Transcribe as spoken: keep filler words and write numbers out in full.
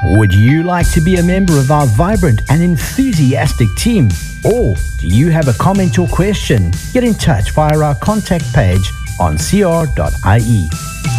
Would you like to be a member of our vibrant and enthusiastic team? Or do you have a comment or question? Get in touch via our contact page on c r dot i e.